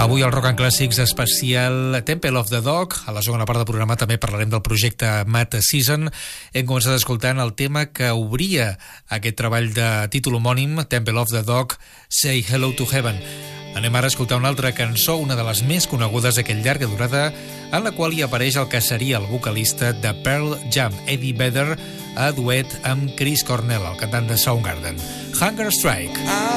Avui al Rock and Classics especial Temple of the Dog. A la segona part del programa també parlarem del projecte Mad Season. Hem començat escoltant el tema que obria aquest treball de títol homònim, Temple of the Dog, Say Hello to Heaven. Anem ara a escoltar una altra cançó, una de les més conegudes d'aquell llarga durada, en la qual hi apareix el que seria el vocalista de Pearl Jam, Eddie Vedder, a duet amb Chris Cornell, el cantant de Soundgarden. Hunger Strike.